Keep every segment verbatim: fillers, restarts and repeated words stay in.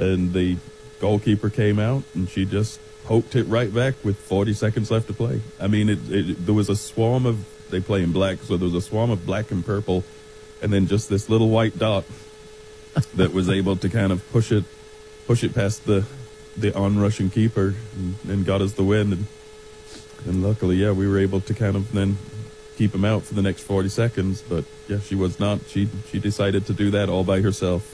and the goalkeeper came out, and she just poked it right back with forty seconds left to play. I mean, it, it, there was a swarm of, they play in black, so there was a swarm of black and purple, and then just this little white dot that was able to kind of push it, push it past the, the onrushing keeper, and, and got us the win. And, and luckily, yeah, we were able to kind of then keep him out for the next forty seconds. But yeah, she was not. She she decided to do that all by herself.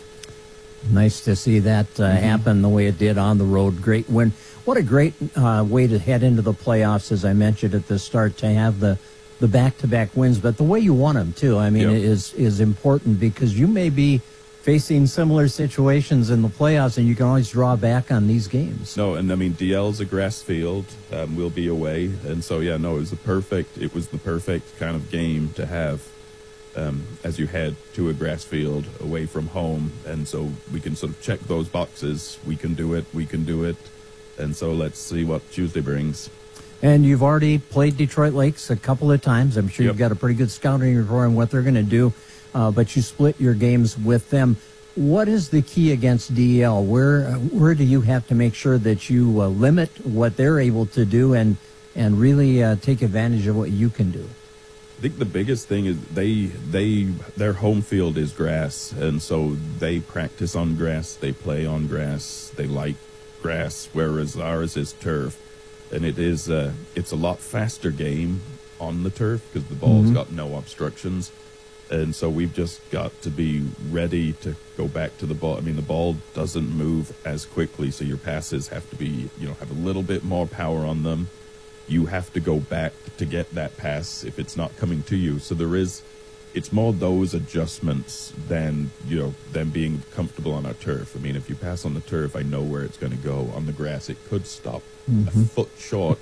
Nice to see that uh, mm-hmm. happen the way it did on the road. Great win. What a great uh, way to head into the playoffs, as I mentioned at the start, to have the, the back-to-back wins. But the way you won them, too, I mean, yep. is is important, because you may be facing similar situations in the playoffs, and you can always draw back on these games. No, and I mean, D L's a grass field. Um, we'll be away. And so, yeah, no, it was, a perfect, it was the perfect kind of game to have. Um, as you head to a grass field away from home. And so we can sort of check those boxes. We can do it. We can do it. And so let's see what Tuesday brings. And you've already played Detroit Lakes a couple of times. I'm sure yep. you've got a pretty good scouting report on what they're going to do. Uh, but you split your games with them. What is the key against D L? Where where do you have to make sure that you uh, limit what they're able to do and, and really uh, take advantage of what you can do? I think the biggest thing is they they their home field is grass, and so they practice on grass, they play on grass, they like grass, whereas ours is turf, and it is uh, it's a lot faster game on the turf because the ball's mm-hmm. got no obstructions, and so we've just got to be ready to go back to the ball. I mean, the ball doesn't move as quickly, so your passes have to be, you know, have a little bit more power on them. You have to go back to get that pass if it's not coming to you. So there is, it's more those adjustments than, you know, than being comfortable on our turf. I mean, if you pass on the turf, I know where it's going to go. On the grass, it could stop mm-hmm. a foot short,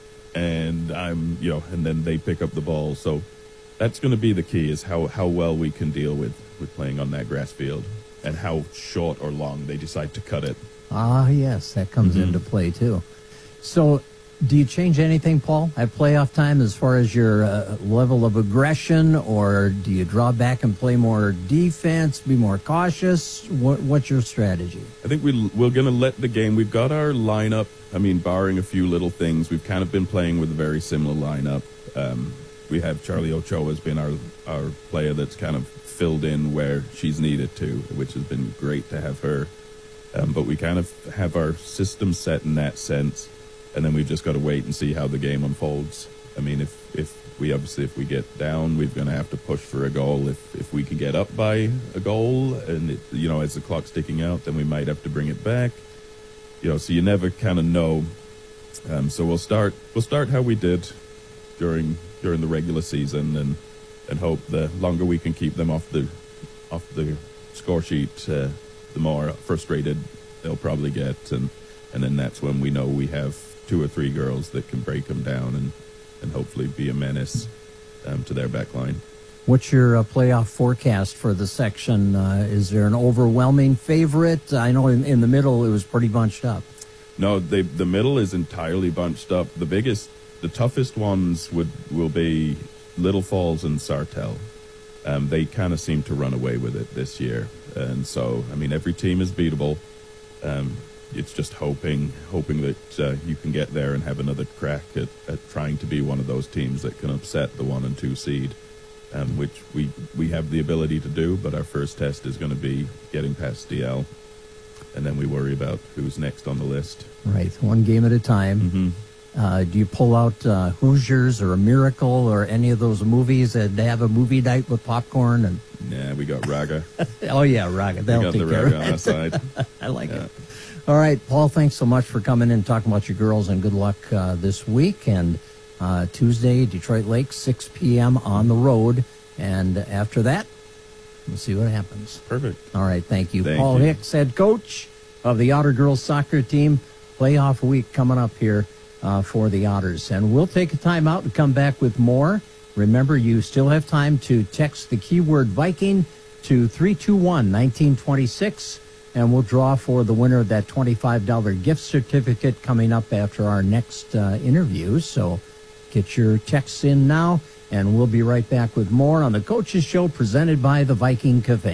and I'm, you know, and then they pick up the ball. So that's going to be the key, is how, how well we can deal with, with playing on that grass field, and how short or long they decide to cut it. Ah, yes, that comes mm-hmm. into play too. So, do you change anything, Paul, at playoff time as far as your uh, level of aggression, or do you draw back and play more defense, be more cautious? What, what's your strategy? I think we, we're going to let the game, we've got our lineup, I mean, barring a few little things, we've kind of been playing with a very similar lineup. Um, we have Charlie Ochoa has been our, our player that's kind of filled in where she's needed to, which has been great to have her. Um, but we kind of have our system set in that sense. And then we've just got to wait and see how the game unfolds. I mean, if, if we obviously, if we get down, we're going to have to push for a goal. If if we can get up by a goal, and it, you know, as the clock's ticking out, then we might have to bring it back. You know, so you never kind of know. Um, so we'll start we'll start how we did during during the regular season, and and hope the longer we can keep them off the off the score sheet, uh, the more frustrated they'll probably get, and and then that's when we know we have two or three girls that can break them down and, and hopefully be a menace um, to their back line. What's your uh, playoff forecast for the section? Uh, is there an overwhelming favorite? I know in, in the middle it was pretty bunched up. No, they, the middle is entirely bunched up. The biggest, the toughest ones would will be Little Falls and Sartell. Um, they kind of seem to run away with it this year. And so, I mean, every team is beatable. Um, It's just hoping, hoping that uh, you can get there and have another crack at, at trying to be one of those teams that can upset the one and two seed, um, which we we have the ability to do. But our first test is going to be getting past D L, and then we worry about who's next on the list. Right, one game at a time. Mm-hmm. Uh, do you pull out uh, Hoosiers or a Miracle or any of those movies and have a movie night with popcorn? And yeah, we got Raga. Oh yeah, Raga. That'll we got take the care Raga of on our side. I like yeah. it. All right, Paul, thanks so much for coming in and talking about your girls, and good luck uh, this week. And uh, Tuesday, Detroit Lakes, six p.m. on the road. And after that, we'll see what happens. Perfect. All right, thank you. Thank Paul you. Hicks, head coach of the Otter girls soccer team. Playoff week coming up here uh, for the Otters. And we'll take a time out and come back with more. Remember, you still have time to text the keyword Viking to three two one, one nine two six. And we'll draw for the winner of that twenty-five dollars gift certificate coming up after our next uh, interview. So get your texts in now, and we'll be right back with more on the Coaches Show presented by the Viking Cafe.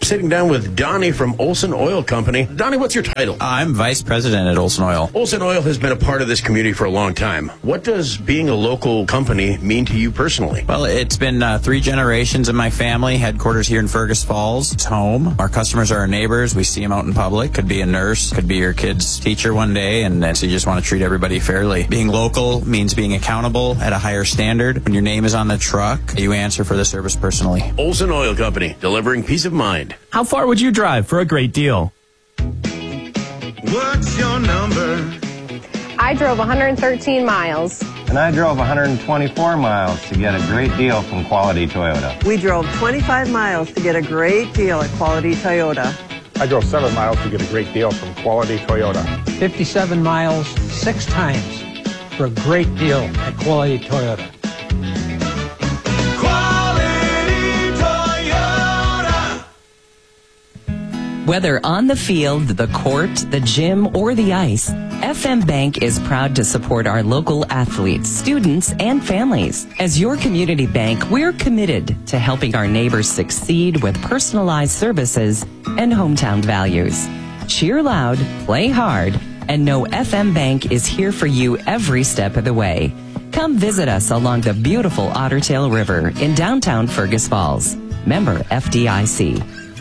Sitting down with Donnie from Olson Oil Company. Donnie, what's your title? I'm Vice President at Olson Oil. Olson Oil has been a part of this community for a long time. What does being a local company mean to you personally? Well, it's been uh, three generations in my family, headquarters here in Fergus Falls. It's home. Our customers are our neighbors. We see them out in public. Could be a nurse, could be your kid's teacher one day, and uh, so you just want to treat everybody fairly. Being local means being accountable at a higher standard. When your name is on the truck, you answer for the service personally. Olson Oil Company, delivering peace of mind. How far would you drive for a great deal? What's your number? I drove one hundred thirteen miles. And I drove one hundred twenty-four miles to get a great deal from Quality Toyota. We drove twenty-five miles to get a great deal at Quality Toyota. I drove seven miles to get a great deal from Quality Toyota. fifty-seven miles, six times for a great deal at Quality Toyota. Whether on the field, the court, the gym, or the ice, F M Bank is proud to support our local athletes, students, and families. As your community bank, we're committed to helping our neighbors succeed with personalized services and hometown values. Cheer loud, play hard, and know F M Bank is here for you every step of the way. Come visit us along the beautiful Otter Tail River in downtown Fergus Falls. Member F D I C.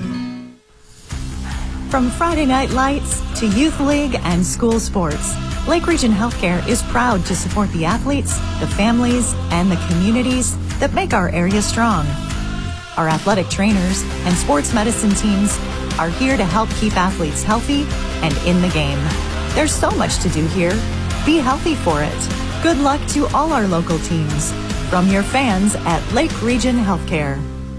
From Friday Night Lights to Youth League and school sports, Lake Region Healthcare is proud to support the athletes, the families, and the communities that make our area strong. Our athletic trainers and sports medicine teams are here to help keep athletes healthy and in the game. There's so much to do here. Be healthy for it. Good luck to all our local teams. From your fans at Lake Region Healthcare.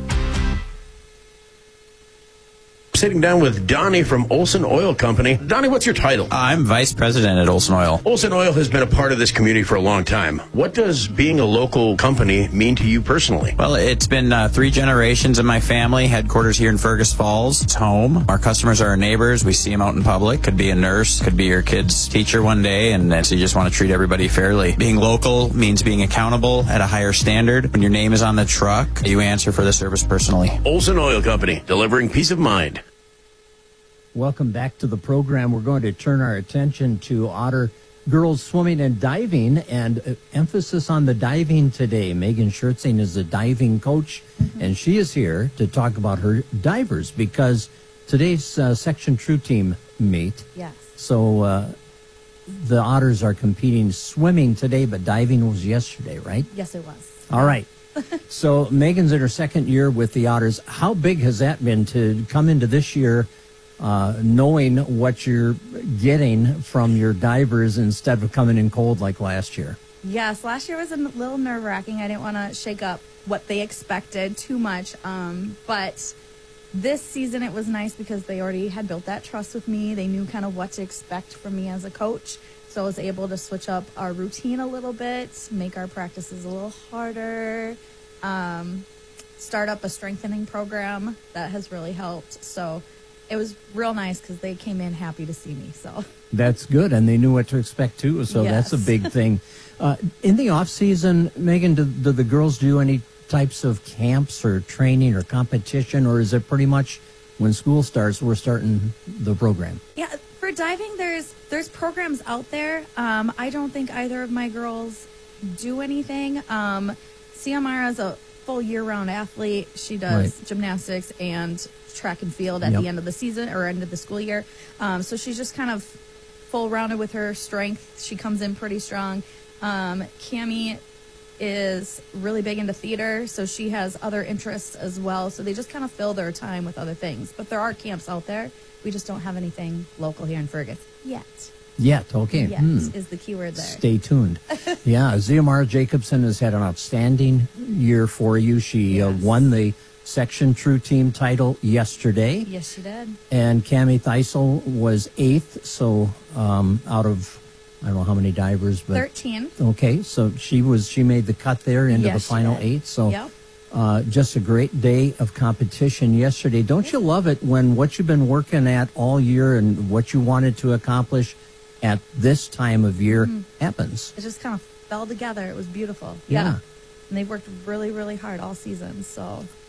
Sitting down with Donnie from Olson Oil Company. Donnie, what's your title? I'm Vice President at Olson Oil. Olson Oil has been a part of this community for a long time. What does being a local company mean to you personally? Well, it's been uh, three generations in my family, headquarters here in Fergus Falls. It's home. Our customers are our neighbors. We see them out in public. Could be a nurse, could be your kid's teacher one day, and uh, so you just want to treat everybody fairly. Being local means being accountable at a higher standard. When your name is on the truck, you answer for the service personally. Olson Oil Company, delivering peace of mind. Welcome back to the program. We're going to turn our attention to Otter girls swimming and diving, and uh, emphasis on the diving today. Megan Schertzing is a diving coach, mm-hmm. and she is here to talk about her divers because today's uh, Section True Team meet. Yes. So uh, the Otters are competing swimming today, but diving was yesterday, right? Yes, it was. All right. So Megan's in her second year with the Otters. How big has that been to come into this year Uh, knowing what you're getting from your divers instead of coming in cold like last year? Yes, last year was a little nerve-wracking. I didn't want to shake up what they expected too much. Um, but this season it was nice because they already had built that trust with me. They knew kind of what to expect from me as a coach. So I was able to switch up our routine a little bit, make our practices a little harder, um, start up a strengthening program that has really helped. So it was real nice because they came in happy to see me. So that's good, and they knew what to expect too. So yes. That's a big thing. Uh, in the off season, Megan, do, do the girls do any types of camps or training or competition, or is it pretty much when school starts we're starting the program? Yeah, for diving, there's there's programs out there. Um, I don't think either of my girls do anything. Um, Xiomara is a full year-round athlete. She does right. gymnastics and track and field at yep. the end of the season or end of the school year. Um, so she's just kind of full-rounded with her strength. She comes in pretty strong. Um, Cammie is really big into theater, so she has other interests as well. So they just kind of fill their time with other things. But there are camps out there. We just don't have anything local here in Fergus yet. Yet, okay. Yet hmm. is the key word there. Stay tuned. Yeah, Xiomara Jacobson has had an outstanding year for you. She yes. uh, won the Section True Team title yesterday. Yes, she did. And Cammie Theisel was eighth, so um, out of, I don't know how many divers, but thirteen. Okay, so she was she made the cut there into yes, the final eight. So yep. uh, just a great day of competition yesterday. Don't you love it when what you've been working at all year and what you wanted to accomplish at this time of year mm-hmm. happens? It just kind of fell together. It was beautiful. Yeah. yeah. And they've worked really, really hard all season, so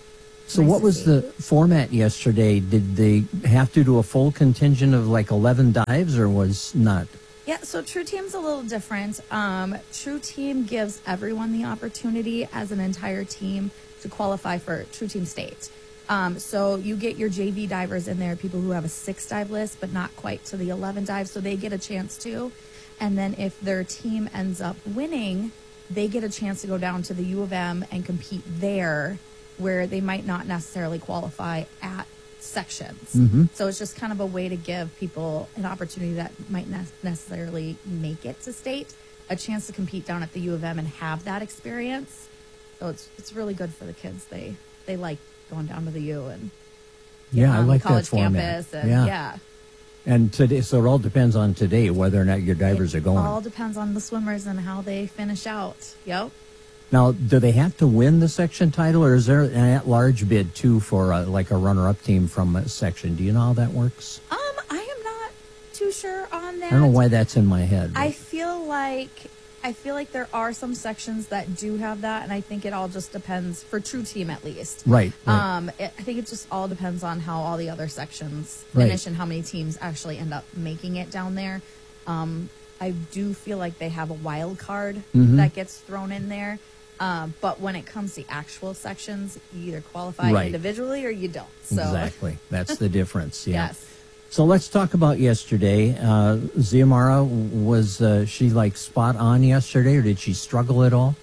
So nice what to was see. the format yesterday? Did they have to do a full contingent of like eleven dives, or was not? Yeah, so True Team's a little different. Um, True Team gives everyone the opportunity as an entire team to qualify for True Team State. Um, so you get your J V divers in there, people who have a six dive list, but not quite to the eleven dives, so they get a chance too. And then if their team ends up winning, they get a chance to go down to the U of M and compete there, where they might not necessarily qualify at sections. Mhm. So it's just kind of a way to give people an opportunity that might not necessarily make it to state a chance to compete down at the U of M and have that experience. So it's it's really good for the kids. They they like going down to the U and Yeah, I on like the college that format. campus. And yeah. yeah. And today, so it all depends on today whether or not your divers It are going. all depends on the swimmers and how they finish out. Yep. Now, do they have to win the section title, or is there an at-large bid too for uh, like a runner-up team from a section? Do you know how that works? Um, I am not too sure on that. I don't know why that's in my head. I feel like I feel like there are some sections that do have that, and I think it all just depends for True Team at least. Right, right. Um, it, I think it just all depends on how all the other sections Right. finish and how many teams actually end up making it down there. Um, I do feel like they have a wild card Mhm. that gets thrown in there. Um, but when it comes to actual sections, you either qualify Right. individually or you don't. So Exactly. That's the difference. Yeah. Yes. So let's talk about yesterday. Uh, Xiomara, was uh, she like spot on yesterday, or did she struggle at all?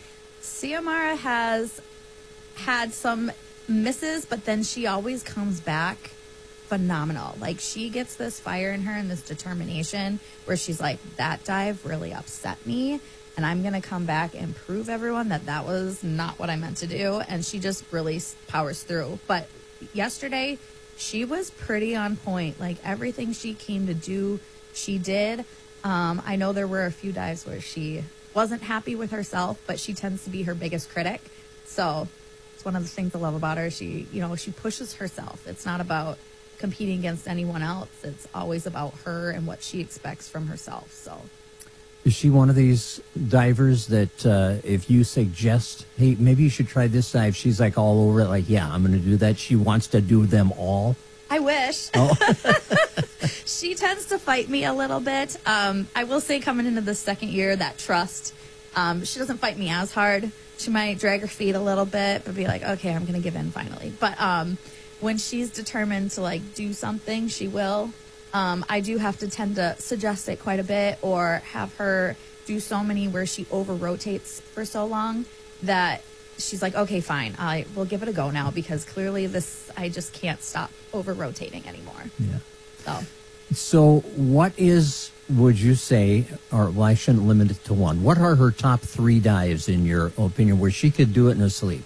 Xiomara has had some misses, but then she always comes back phenomenal. Like, she gets this fire in her and this determination where she's like, that dive really upset me, and I'm going to come back and prove everyone that that was not what I meant to do. And she just really s- powers through. But yesterday, she was pretty on point. Like, everything she came to do, she did. Um, I know there were a few dives where she wasn't happy with herself, but she tends to be her biggest critic. So it's one of the things I love about her. She, you know, she pushes herself. It's not about competing against anyone else. It's always about her and what she expects from herself. So Is she one of these divers that uh, if you suggest, hey, maybe you should try this dive, she's like all over it, like, yeah, I'm going to do that. She wants to do them all. I wish. Oh. She tends to fight me a little bit. Um, I will say, coming into the second year, that trust, um, she doesn't fight me as hard. She might drag her feet a little bit, but be like, okay, I'm going to give in finally. But um, when she's determined to like do something, she will. Um, I do have to tend to suggest it quite a bit, or have her do so many where she over rotates for so long that she's like, okay, fine, I will give it a go now, because clearly this, I just can't stop over rotating anymore. Yeah. So So what is, would you say, or well, I shouldn't limit it to one. What are her top three dives, in your opinion, where she could do it in her sleep?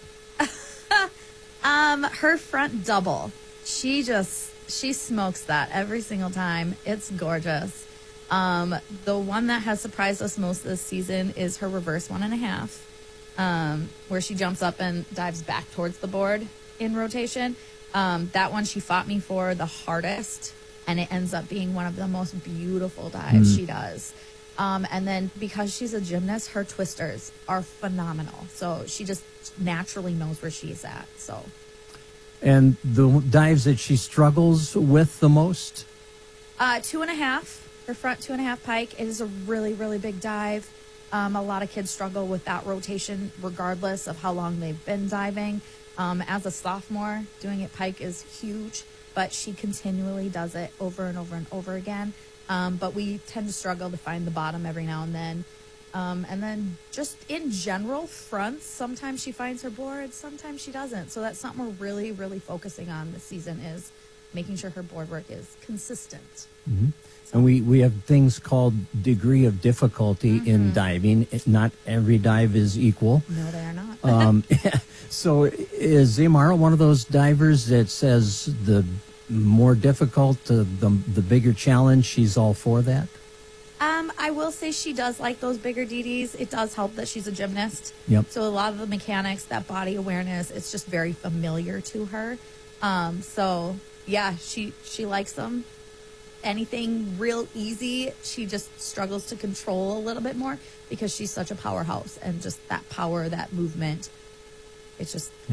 Um, her front double, she just, she smokes that every single time. It's gorgeous. Um, the one that has surprised us most this season is her reverse one and a half, um, where she jumps up and dives back towards the board in rotation. Um, that one she fought me for the hardest, and it ends up being one of the most beautiful dives Mm. she does. Um, and then because she's a gymnast, her twisters are phenomenal. So she just naturally knows where she's at. So And the dives that she struggles with the most? uh, two and a half, her front two and a half pike is a really, really big dive. Um, a lot of kids struggle with that rotation regardless of how long they've been diving. Um, as a sophomore, doing it pike is huge, but she continually does it over and over and over again. Um, but we tend to struggle to find the bottom every now and then. Um, and then just in general, fronts, sometimes she finds her board, sometimes she doesn't. So that's something we're really, really focusing on this season, is making sure her board work is consistent. Mm-hmm. And we, we have things called degree of difficulty Mm-hmm. in diving. It, not every dive is equal. No, they are not. um, so is Xiomara one of those divers that says the more difficult, the, the, the bigger challenge, she's all for that? Um, I will say she does like those bigger D Ds. It does help that she's a gymnast. Yep. So a lot of the mechanics, that body awareness, it's just very familiar to her. Um, so yeah, she, she likes them. Anything real easy, she just struggles to control a little bit more, because she's such a powerhouse, and just that power, that movement, it's just Yeah. it's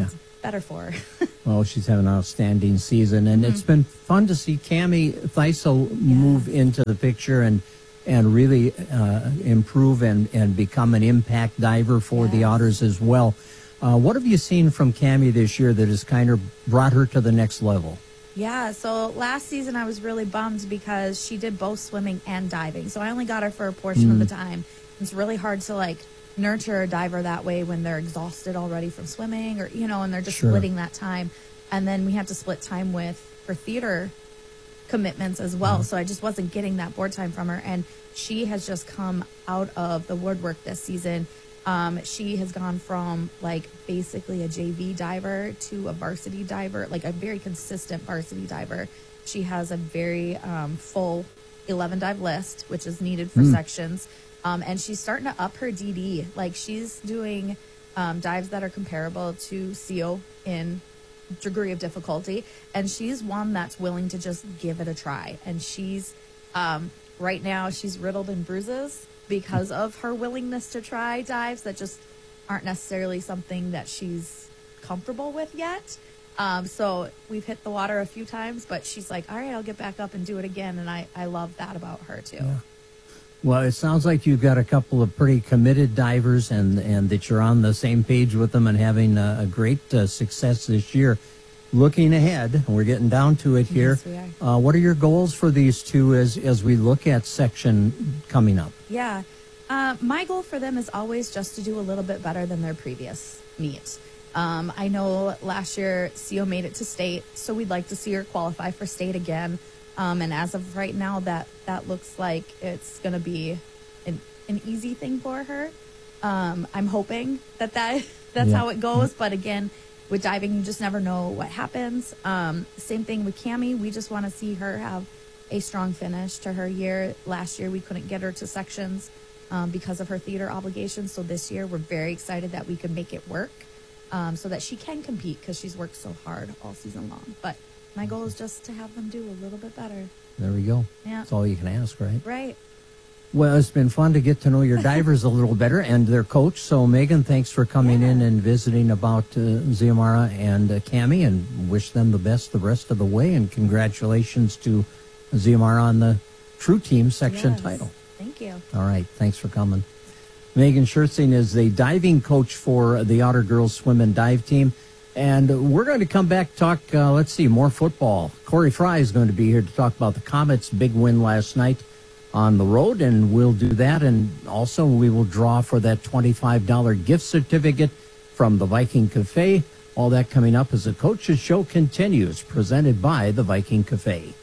better for her. Well, she's having an outstanding season, and mm-hmm. it's been fun to see Cammie Theisel yes. move into the picture and and really uh, improve and, and become an impact diver for yes. the Otters as well. Uh, what have you seen from Cammie this year that has kind of brought her to the next level? Yeah, so last season I was really bummed because she did both swimming and diving. So I only got her for a portion mm. of the time. It's really hard to, like, nurture a diver that way when they're exhausted already from swimming or, you know, and they're just sure. splitting that time. And then we have to split time with her theater commitments as well. Mm. So I just wasn't getting that board time from her. And she has just come out of the woodwork this season. Um, she has gone from, like, basically a J V diver to a varsity diver, like a very consistent varsity diver. She has a very um, full eleven dive list, which is needed for mm. sections. Um, and she's starting to up her D D. Like, she's doing um, dives that are comparable to C O in degree of difficulty. And she's one that's willing to just give it a try. And she's, um, right now, she's riddled in bruises because of her willingness to try dives that just aren't necessarily something that she's comfortable with yet. Um, so we've hit the water a few times, but she's like, all right, I'll get back up and do it again. And I, I love that about her, too. Yeah. Well, it sounds like you've got a couple of pretty committed divers and, and that you're on the same page with them and having a, a great uh, success this year. Looking ahead, we're getting down to it here. Yes, we are. Uh, what are your goals for these two as, as we look at section coming up? Yeah. Uh, my goal for them is always just to do a little bit better than their previous meet. Um, I know last year C O made it to state, so we'd like to see her qualify for state again. Um, and as of right now, that, that looks like it's going to be an, an easy thing for her. Um, I'm hoping that, that that's yeah. how it goes. But again, with diving, you just never know what happens. Um, same thing with Cammie. We just want to see her have a strong finish to her year. Last year, we couldn't get her to sections um, because of her theater obligations. So this year, we're very excited that we can make it work um, so that she can compete because she's worked so hard all season long. But my goal is just to have them do a little bit better. There we go. Yeah. That's all you can ask, right? Right. Well, it's been fun to get to know your divers a little better and their coach. So, Megan, thanks for coming yeah. in and visiting about uh, Xiomara and uh, Cammie, and wish them the best the rest of the way. And congratulations to Xiomara on the True Team section yes. title. Thank you. All right. Thanks for coming. Megan Schertzing is the diving coach for the Otter Girls Swim and Dive Team. And we're going to come back, talk, uh, let's see, more football. Corey Fry is going to be here to talk about the Comets' big win last night on the road, and we'll do that. And also we will draw for that twenty-five dollars gift certificate from the Viking Cafe. All that coming up as the Coach's Show continues, presented by the Viking Cafe.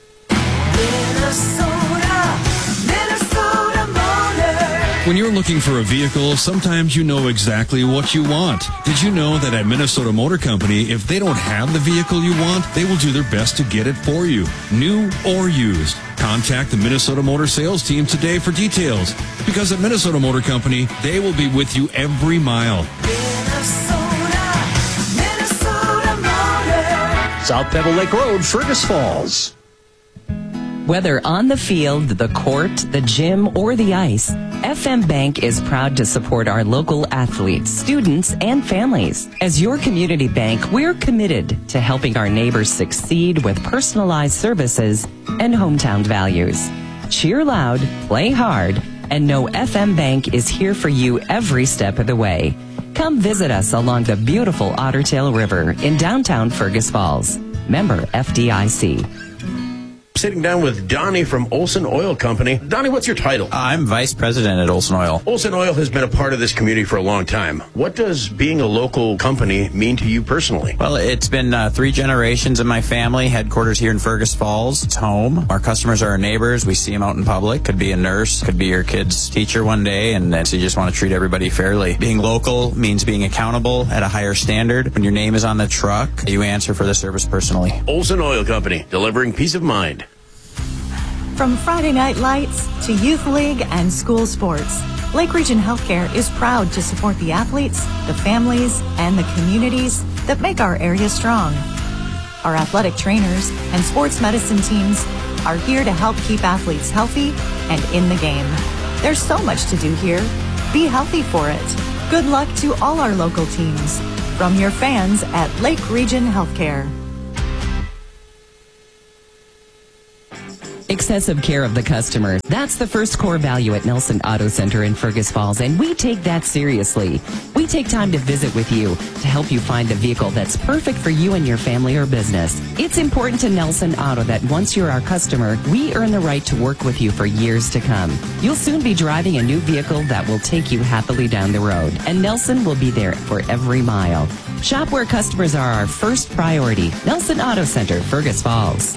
Minnesota, Minnesota Motor. When you're looking for a vehicle, sometimes you know exactly what you want. Did you know that at Minnesota Motor Company, if they don't have the vehicle you want, they will do their best to get it for you, new or used? Contact the Minnesota Motor sales team today for details. Because at Minnesota Motor Company, they will be with you every mile. Minnesota, Minnesota Motor. South Pebble Lake Road, Fergus Falls. Whether on the field, the court, the gym, or the ice, F M Bank is proud to support our local athletes, students, and families. As your community bank, we're committed to helping our neighbors succeed with personalized services and hometown values. Cheer loud, play hard, and know F M Bank is here for you every step of the way. Come visit us along the beautiful Otter Tail River in downtown Fergus Falls. Member F D I C. Sitting down with Donnie from Olson Oil Company. Donnie, what's your title? I'm Vice President at Olson Oil. Olson Oil has been a part of this community for a long time. What does being a local company mean to you personally? Well, it's been uh, three generations in my family, headquarters here in Fergus Falls. It's home. Our customers are our neighbors. We see them out in public. Could be a nurse, could be your kid's teacher one day, and so you just want to treat everybody fairly. Being local means being accountable at a higher standard. When your name is on the truck, you answer for the service personally. Olson Oil Company, delivering peace of mind. From Friday Night Lights to Youth League and school sports, Lake Region Healthcare is proud to support the athletes, the families, and the communities that make our area strong. Our athletic trainers and sports medicine teams are here to help keep athletes healthy and in the game. There's so much to do here. Be healthy for it. Good luck to all our local teams. from your fans at Lake Region Healthcare. Excessive care of the customer. That's the first core value at Nelson Auto Center in Fergus Falls, and we take that seriously. We take time to visit with you to help you find the vehicle that's perfect for you and your family or business. It's important to Nelson Auto that once you're our customer, we earn the right to work with you for years to come. You'll soon be driving a new vehicle that will take you happily down the road, and Nelson will be there for every mile. Shop where customers are our first priority. Nelson Auto Center, Fergus Falls.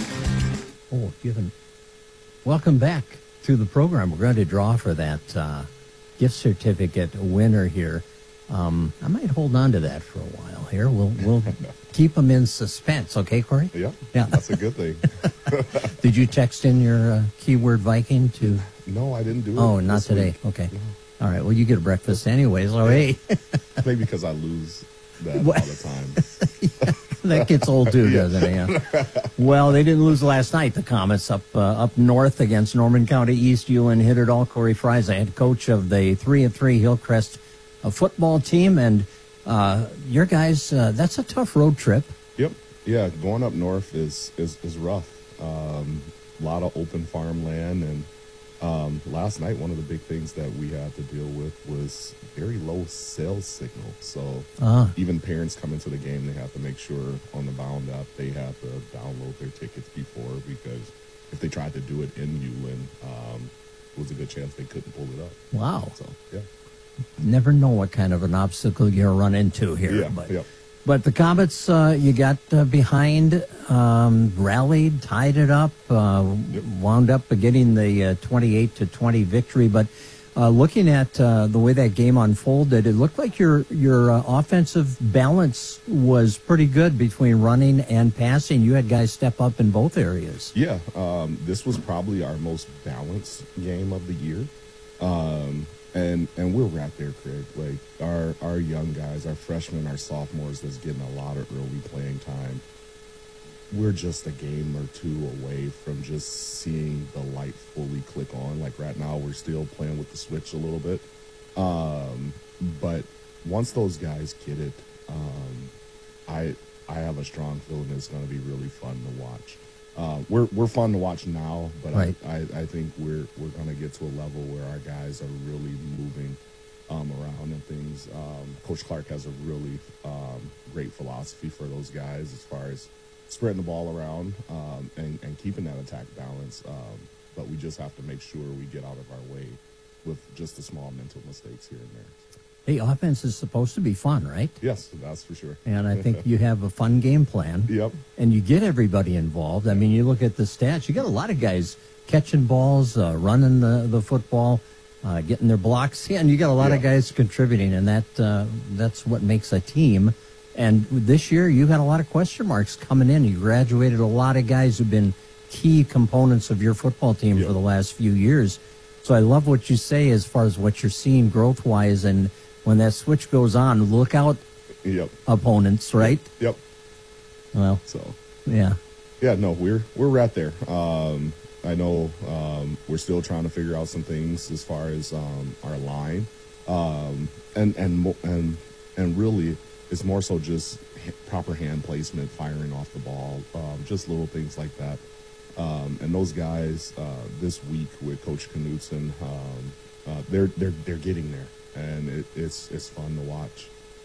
Oh, given. Welcome back to the program. We're going to draw for that uh, gift certificate winner here. Um, I might hold on to that for a while here. We'll we'll keep them in suspense, okay, Corey? Yeah, yeah, that's a good thing. Did you text in your uh, keyword Viking to? No, I didn't do it. Oh, not today. Week. Okay. No. All right. Well, you get a breakfast anyway, so hey. Maybe because I lose that all the time. That gets old too, doesn't it? Yeah. Well, they didn't lose last night. The Comets up uh, up north against Norman County East. Ulen hit it all. Corey Fries, the head coach of the three and three Hillcrest uh, football team, and uh, your guys. Uh, that's a tough road trip. Yep. Yeah, going up north is is is rough. Um, a lot of open farmland, and um, last night one of the big things that we had to deal with was very low cell signal. So uh-huh. even parents coming to the game, they have to make sure on the Bound app they have to download their tickets before, because if they tried to do it in Ulen, um, it was a good chance they couldn't pull it up. Wow. So yeah. Never know what kind of an obstacle you'll run into here. Yeah. But, yeah. but the Comets, uh, you got uh, behind, um, rallied, tied it up, uh, Yep. wound up getting the uh, twenty-eight to twenty victory. But uh, looking at uh, the way that game unfolded, it looked like your your uh, offensive balance was pretty good between running and passing. You had guys step up in both areas. Yeah, um, this was probably our most balanced game of the year. Um, and and we're right there, Craig. Like, our, our young guys, our freshmen, our sophomores that's getting a lot of early playing time, we're just a game or two away from just seeing the light fully click on. Like, right now, we're still playing with the switch a little bit. Um, but once those guys get it, um, I I have a strong feeling it's going to be really fun to watch. Uh, we're we're fun to watch now, but Right. I, I, I think we're we're going to get to a level where our guys are really moving um, around and things. Um, Coach Clark has a really um, great philosophy for those guys as far as spreading the ball around um, and, and keeping that attack balance. Um, but we just have to make sure we get out of our way with just the small mental mistakes here and there. Hey, offense is supposed to be fun, right? Yes, that's for sure. And I think you have a fun game plan. Yep. And you get everybody involved. I mean, you look at the stats, you got a lot of guys catching balls, uh, running the, the football, uh, getting their blocks. Yeah, and you got a lot Yeah. of guys contributing, and that uh, that's what makes a team. And this year, you got a lot of question marks coming in. You graduated a lot of guys who've been key components of your football team Yep. for the last few years. So I love what you say as far as what you're seeing growth-wise, and when that switch goes on, look out, Yep. opponents, right? Yep. Well, So, yeah. yeah, no, we're we're right there. Um, I know um, we're still trying to figure out some things as far as um, our line, um, and and mo- and and really, it's more so just h- proper hand placement, firing off the ball, um, just little things like that. Um, and those guys uh, this week with Coach Knutson, um, uh, they're they're they're getting there, and it, it's it's fun to watch.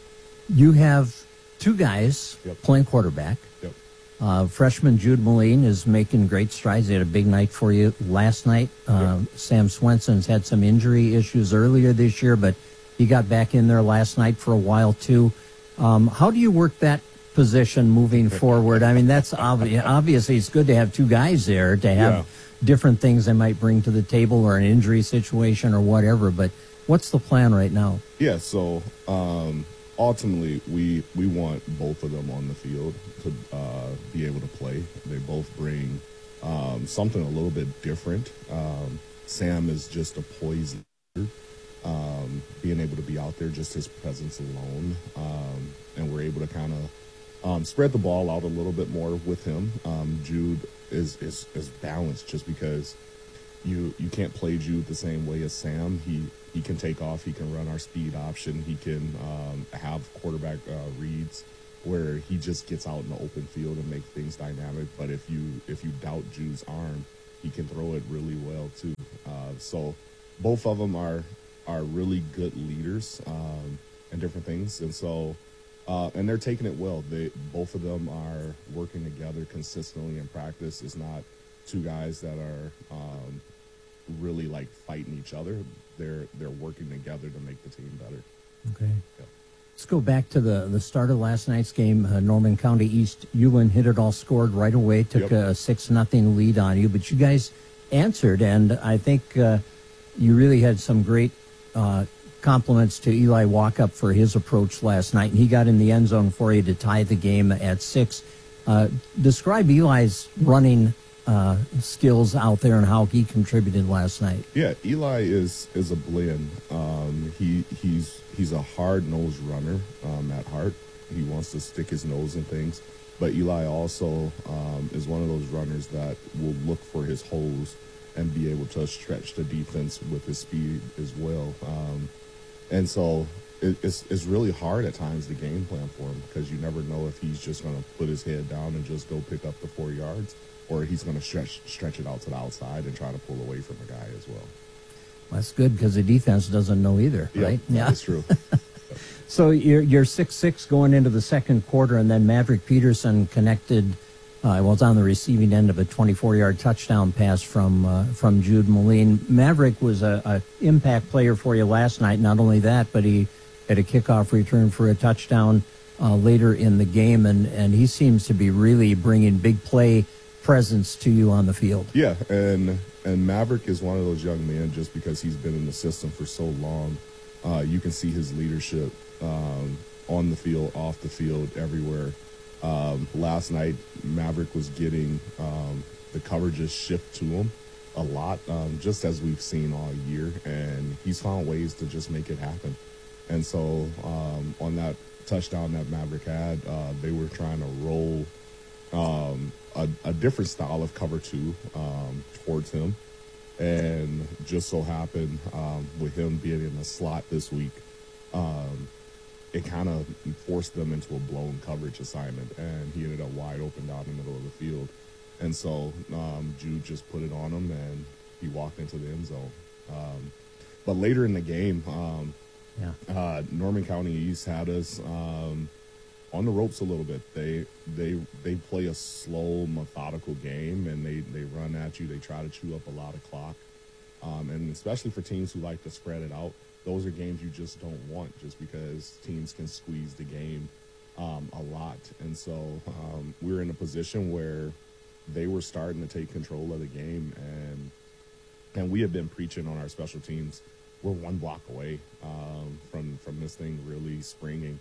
You have two guys Yep. playing quarterback. Yep. Uh, freshman Jude Moline is making great strides. He had a big night for you last night. Uh, Sam Swenson's had some injury issues earlier this year, but he got back in there last night for a while too. Um, how do you work that position moving forward? I mean, that's obvi- obviously it's good to have two guys there to have Yeah. different things they might bring to the table or an injury situation or whatever. But what's the plan right now? Yeah, so um, ultimately, we we want both of them on the field to uh, be able to play. They both bring um, something a little bit different. Um, Sam is just a poise leader, um, being able to be out there, just his presence alone, um, and we're able to kind of um, spread the ball out a little bit more with him. Um, Jude is, is is balanced just because you you can't play Jude the same way as Sam. He he can take off. He can run our speed option. He can um, have quarterback uh, reads where he just gets out in the open field and make things dynamic. But if you if you doubt Jude's arm, he can throw it really well too. Uh, so both of them are are really good leaders um, and different things. And so uh, and they're taking it well. They both of them are working together consistently in practice. It's not two guys that are um, really like fighting each other. They're they're working together to make the team better. Okay. Yep. Let's go back to the, the start of last night's game. Uh, Norman County East, Ewan hit it all, scored right away, took Yep. a six nothing lead on you, but you guys answered, and I think uh, you really had some great uh, compliments to Eli Walkup for his approach last night, and he got in the end zone for you to tie the game at six. Uh, describe Eli's running uh, skills out there and how he contributed last night. Yeah, Eli is is a blend. Um, he he's he's a hard-nosed runner um, at heart. He wants to stick his nose in things, but Eli also um, is one of those runners that will look for his holes and be able to stretch the defense with his speed as well. Um, and so it, it's it's really hard at times to game plan for him because you never know if he's just going to put his head down and just go pick up the four yards, or he's going to stretch stretch it out to the outside and try to pull away from the guy as well. Well, that's good because the defense doesn't know either, Yep, right? Yeah, that's true. So you're you're six six going into the second quarter, and then Maverick Peterson connected. Uh, was on the receiving end of a twenty-four yard touchdown pass from uh, from Jude Moline. Maverick was a, a impact player for you last night. Not only that, but he had a kickoff return for a touchdown uh, later in the game, and and he seems to be really bringing big play presence to you on the field. Yeah, and and Maverick is one of those young men just because he's been in the system for so long. Uh, you can see his leadership um, on the field, off the field, everywhere. Um, last night, Maverick was getting um, the coverages shift to him a lot, um, just as we've seen all year, and he's found ways to just make it happen. And so um, on that touchdown that Maverick had, uh, they were trying to roll um, a, a different style of cover two um, towards him. And just so happened um, with him being in the slot this week, um, it kind of forced them into a blown coverage assignment, and he ended up wide open down the middle of the field. And so um, Jude just put it on him, and he walked into the end zone. Um, but later in the game, um, yeah. uh, Norman County East had us um, on the ropes a little bit. They they they play a slow, methodical game, and they, they run at you. They try to chew up a lot of clock, um, and especially for teams who like to spread it out. Those are games you just don't want just because teams can squeeze the game um, a lot. And so um, we were in a position where they were starting to take control of the game, and and we had been preaching on our special teams. We're one block away um, from, from this thing really springing.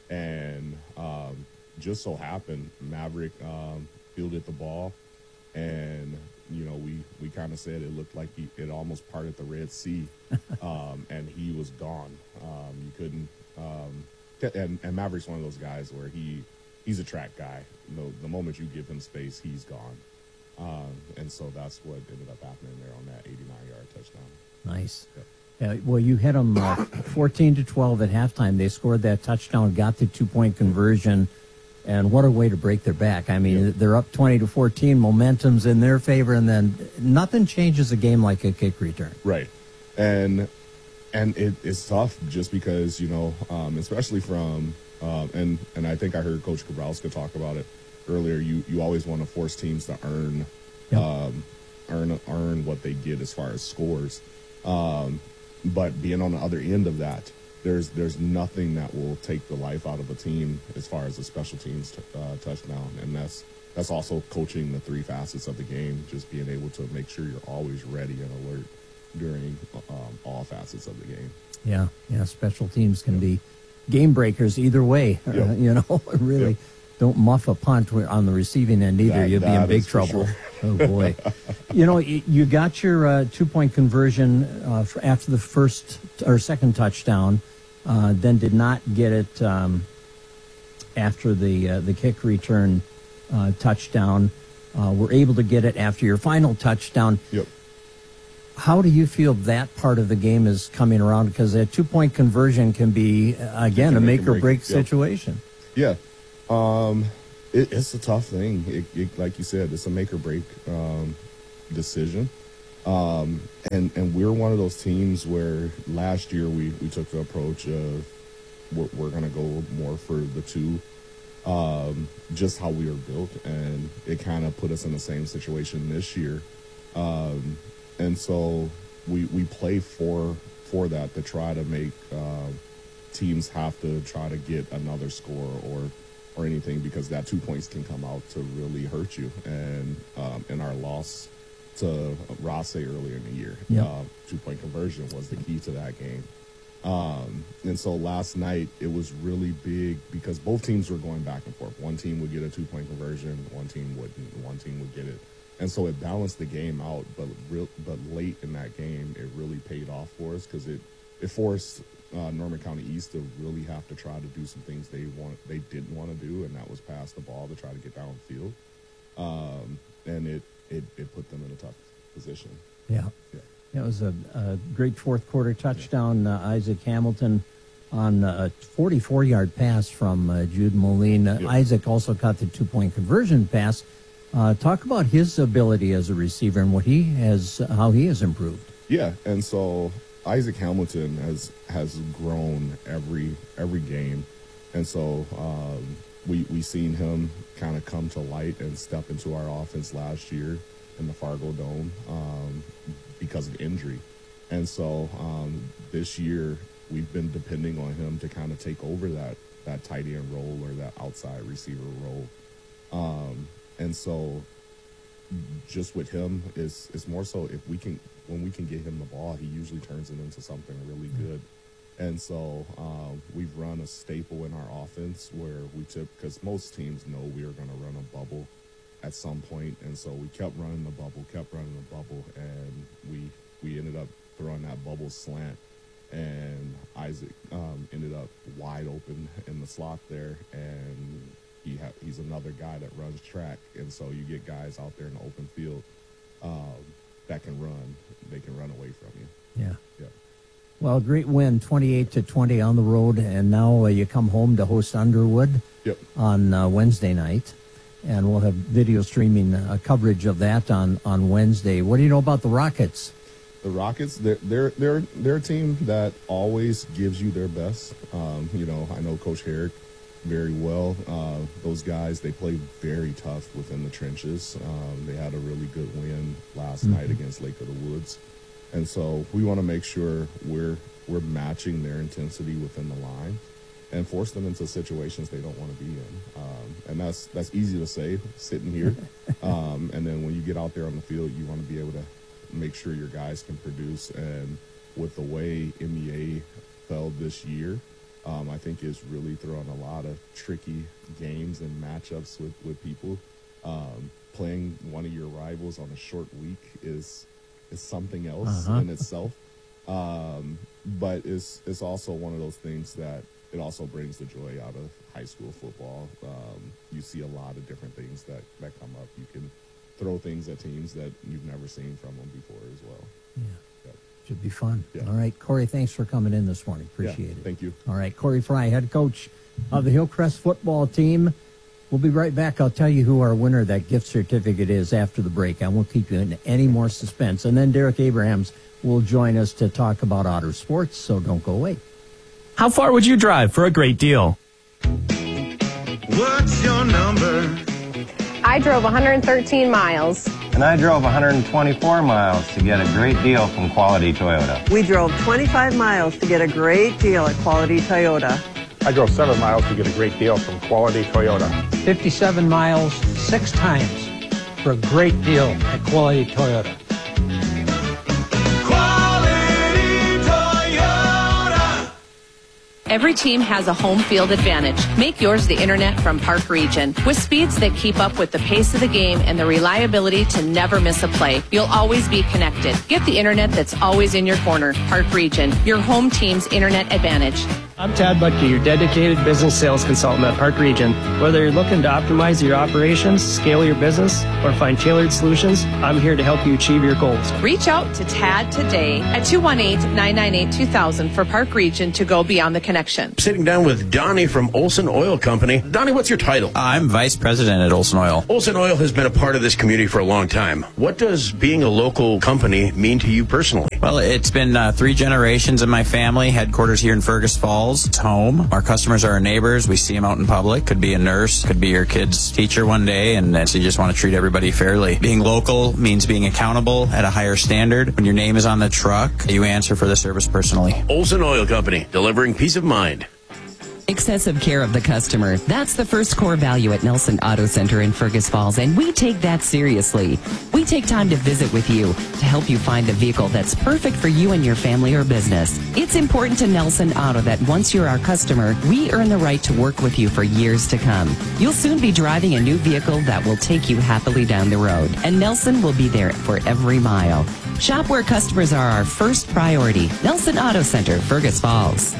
And um, just so happened, Maverick um, fielded the ball, and you know, we, we kind of said it looked like he, it almost parted the Red Sea, um, and he was gone. Um, you couldn't, um, and, and Maverick's one of those guys where he he's a track guy. The, the moment you give him space, he's gone. Um, and so that's what ended up happening there on that eighty-nine yard touchdown. Nice. Yep. Yeah, well, you hit them uh, fourteen to twelve at halftime. They scored that touchdown, got the two-point conversion. And what a way to break their back. I mean, yep. They're up twenty to fourteen, momentum's in their favor, and then nothing changes a game like a kick return. Right. And and it, it's tough just because, you know, um, especially from, uh, and, and I think I heard Coach Kabrowska talk about it earlier, you, you always want to force teams to earn, yep. um, earn, earn what they get as far as scores. Um, but being on the other end of that, There's there's nothing that will take the life out of a team as far as a special teams t- uh, touchdown, and that's that's also coaching the three facets of the game, just being able to make sure you're always ready and alert during um, all facets of the game. Yeah, yeah. Special teams can be game breakers either way. Yep. Uh, you know, really. Yep. Don't muff a punt on the receiving end either. That, You'll be in big trouble. Sure. Oh, boy. You know, you got your uh, two-point conversion uh, for after the first or second touchdown, uh, then did not get it um, after the uh, the kick return uh, touchdown. Uh, were able to get it after your final touchdown. Yep. how do you feel that part of the game is coming around? Because a two-point conversion can be, uh, again, a make-or-break situation. Yeah. Um, it, it's a tough thing. It, it, like you said, it's a make-or-break um, decision. Um, and, and we're one of those teams where last year we, we took the approach of we're, we're going to go more for the two, um, just how we were built. And it kind of put us in the same situation this year. Um, and so we, we play for, for that to try to make, uh, teams have to try to get another score or, or anything, because that two points can come out to really hurt you. And, um, in our loss to Rosse earlier in the year, yep. uh, two-point conversion was the key to that game. Um, and so last night it was really big because both teams were going back and forth. One team would get a two-point conversion, one team wouldn't, one team would get it. And so it balanced the game out, but real, but late in that game, it really paid off for us because it, it forced uh, Norman County East to really have to try to do some things they want, they didn't want to do, and that was pass the ball to try to get downfield. Um, and it, it, it put them in a tough position. Yeah. Yeah. It was a, a great fourth quarter touchdown. Uh, Isaac Hamilton on a forty-four yard pass from uh, Jude Moline. Uh, yeah. Isaac also caught the two-point conversion pass. Uh, talk about his ability as a receiver and what he has, how he has improved. Yeah, and so Isaac Hamilton has has grown every every game, and so um, we we seen him kind of come to light and step into our offense last year in the Fargo Dome um, because of injury, and so um, this year we've been depending on him to kind of take over that that tight end role or that outside receiver role. Um, And so just with him, it's, it's more so if we can, when we can get him the ball, he usually turns it into something really good. And so um, we've run a staple in our offense where we took, because most teams know we are going to run a bubble at some point. And so we kept running the bubble, kept running the bubble, and we, we ended up throwing that bubble slant. And Isaac um, ended up wide open in the slot there, and He ha- he's another guy that runs track, and so you get guys out there in the open field um, that can run. They can run away from you. Yeah. Yeah. Well, great win, twenty-eight to twenty on the road, and now uh, you come home to host Underwood yep. on uh, Wednesday night, and we'll have video streaming uh, coverage of that on, on Wednesday. What do you know about the Rockets? The Rockets, they're they're they're, they're a team that always gives you their best. Um, you know, I know Coach Herrick very well. Uh, those guys, they play very tough within the trenches. Um, they had a really good win last mm-hmm. night against Lake of the Woods. And so we want to make sure we're we're matching their intensity within the line and force them into situations they don't want to be in. Um, and that's that's easy to say sitting here. um, and then when you get out there on the field, you want to be able to make sure your guys can produce. And with the way N B A fell this year, Um, I think it's really throwing a lot of tricky games and matchups with, with people. Um, playing one of your rivals on a short week is is something else uh-huh. in itself. Um, but it's it's also one of those things that it also brings the joy out of high school football. Um, you see a lot of different things that, that come up. You can throw things at teams that you've never seen from them before as well. Yeah. Yep. Should be fun. Yeah. All right, Corey, thanks for coming in this morning. Appreciate yeah, it. Thank you. All right, Corey Fry, head coach of the Hillcrest football team. We'll be right back. I'll tell you who our winner of that gift certificate is after the break. I won't keep you in any more suspense. And then Derek Abrahams will join us to talk about Otter sports, so don't go away. How far would you drive for a great deal? What's your number? I drove one hundred thirteen miles. And I drove one hundred twenty-four miles to get a great deal from Quality Toyota. We drove twenty-five miles to get a great deal at Quality Toyota. I drove seven miles to get a great deal from Quality Toyota. fifty-seven miles, six times for a great deal at Quality Toyota. Every team has a home field advantage. Make yours the internet from Park Region. With speeds that keep up with the pace of the game and the reliability to never miss a play, you'll always be connected. Get the internet that's always in your corner. Park Region, your home team's internet advantage. I'm Tad Butke, your dedicated business sales consultant at Park Region. Whether you're looking to optimize your operations, scale your business, or find tailored solutions, I'm here to help you achieve your goals. Reach out to Tad today at two one eight, nine nine eight, two thousand for Park Region to go beyond the connection. Sitting down with Donnie from Olson Oil Company. Donnie, what's your title? I'm Vice President at Olson Oil. Olson Oil has been a part of this community for a long time. What does being a local company mean to you personally? Well, it's been uh, three generations of my family, headquarters here in Fergus Falls. It's home. Our customers are our neighbors. We see them out in public. Could be a nurse, could be your kid's teacher one day, and uh, so you just want to treat everybody fairly. Being local means being accountable at a higher standard. When your name is on the truck, you answer for the service personally. Olson Oil Company, delivering peace of mind. Excessive care of the customer. That's the first core value at Nelson Auto Center in Fergus Falls, and we take that seriously. We take time to visit with you to help you find the vehicle that's perfect for you and your family or business. It's important to Nelson Auto that once you're our customer, we earn the right to work with you for years to come. You'll soon be driving a new vehicle that will take you happily down the road, and Nelson will be there for every mile. Shop where customers are our first priority. Nelson Auto Center, Fergus Falls.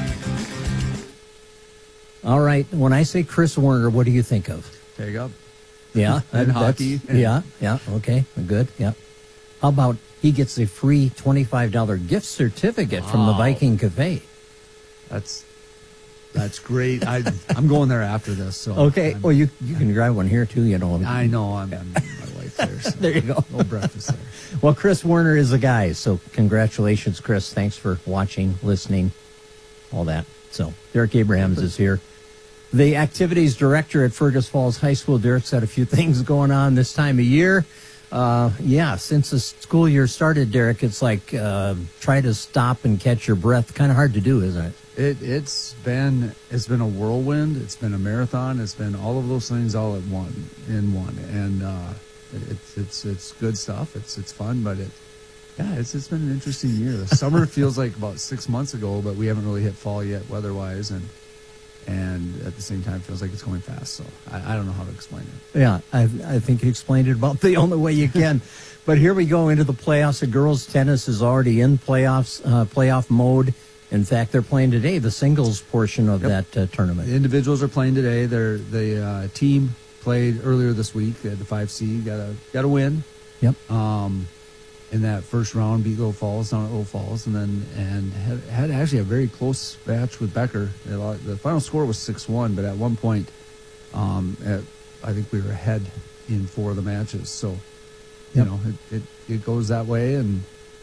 All right. When I say Chris Werner, what do you think of? Take up. Yeah. And hockey. And yeah. Yeah. Okay. Good. Yeah. How about he gets a free twenty-five dollars gift certificate wow. from the Viking Cafe? That's that's great. I I'm going there after this. So okay. I'm, well, you you can grab one here too. You know. I know. I'm, I'm my wife there. So there you go. No breakfast there. Well, Chris Werner is the guy. So congratulations, Chris. Thanks for watching, listening, all that. So Derek Abrahams is here. The activities director at Fergus Falls High School. Derek's had a few things going on this time of year. Uh, yeah, since the school year started, Derek, it's like uh, try to stop and catch your breath. Kind of hard to do, isn't it? It it's been it's been a whirlwind. It's been a marathon. It's been all of those things all at one in one, and uh, it's it's it's good stuff. It's it's fun, but it yeah, it's it's been an interesting year. The summer feels like about six months ago, but we haven't really hit fall yet weather-wise, and. And at the same time, feels like it's going fast. So I, I don't know how to explain it. Yeah, I, I think you explained it about the only way you can. But here we go into the playoffs. The girls' tennis is already in playoffs, uh, playoff mode. In fact, they're playing today, the singles portion of yep. that uh, tournament. The individuals are playing today. They're, the uh, team played earlier this week. They had the five seed, got a got a win. Yep. Um, in that first round, beat Little Falls down at Little Falls, and then and had, had actually a very close match with Becker. The final score was six one, but at one point, um, at, I think we were ahead in four of the matches. So, you yep. know, it, it, it goes that way, and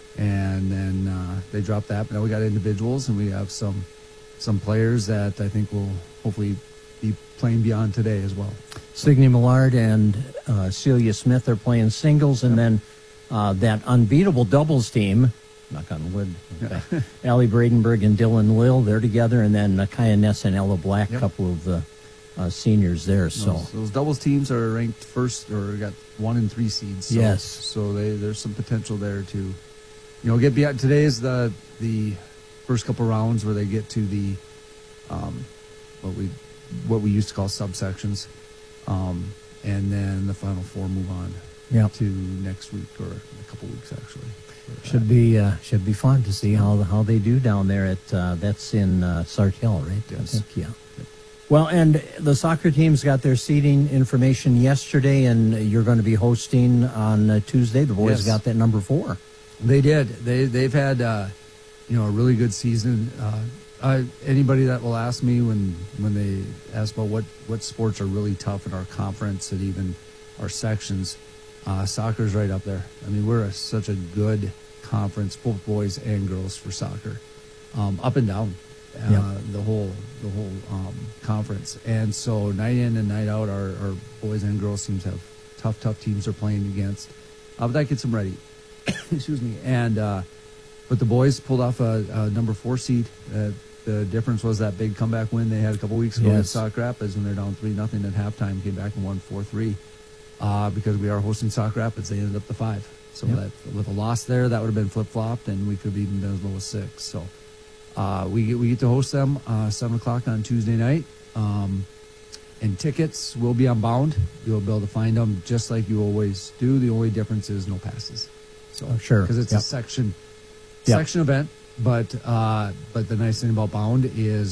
and then uh, they dropped that. But now we got individuals, and we have some some players that I think will hopefully be playing beyond today as well. Signe Millard and uh, Celia Smith are playing singles, and yep. then. Uh, that unbeatable doubles team, knock on wood, okay. Allie Bradenberg and Dylan Lill, they're together, and then uh, Kaya Ness and Ella Black, a yep. couple of the uh, seniors there. So those, those doubles teams are ranked first, or got one and three seeds. So, yes. So they, there's some potential there to, you know, get beyond. Today is the the first couple rounds where they get to the, um, what we what we used to call subsections, um, and then the final four move on. Yep. To next week or a couple weeks actually. Should be uh, should be fun to see how how they do down there at uh, that's in uh, Sartell, right? Yes. I think, yeah. Yep. Well, and the soccer teams got their seating information yesterday, and you're going to be hosting on uh, Tuesday. The boys yes. got that number four. They did. They they've had uh, you know a really good season. Uh, I, anybody that will ask me when when they ask about what what sports are really tough in our conference and even our sections. Uh, soccer's right up there. I mean, we're a, such a good conference, both boys and girls, for soccer, um, up and down, uh, yeah. the whole the whole um, conference. And so night in and night out, our, our boys and girls teams have tough, tough teams they're playing against. Uh, but that gets them ready. Excuse me. And uh, but the boys pulled off a, a number four seed. Uh, the difference was that big comeback win they had a couple weeks ago yes. at Sauk Rapids when they're down three nothing at halftime, came back and won four three. Uh, because we are hosting Sauk Rapids, they ended up the five. So yep. that with a loss there, that would have been flip-flopped, and we could have even been as low as six. So uh, we get we get to host them uh, seven o'clock on Tuesday night, um, and tickets will be on Bound. You'll be able to find them just like you always do. The only difference is no passes. So oh, sure, because it's yep. a section yep. section event. But uh, but the nice thing about Bound is